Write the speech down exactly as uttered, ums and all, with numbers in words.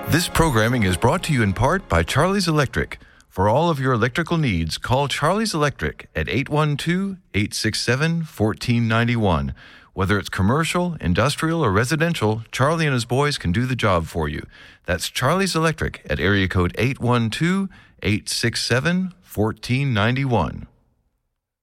This programming is brought to you in part by Charlie's Electric. For all of your electrical needs, call Charlie's Electric at eight one two, eight six seven, one four nine one. Whether it's commercial, industrial, or residential, Charlie and his boys can do the job for you. That's Charlie's Electric at area code eight one two, eight six seven, one four nine one.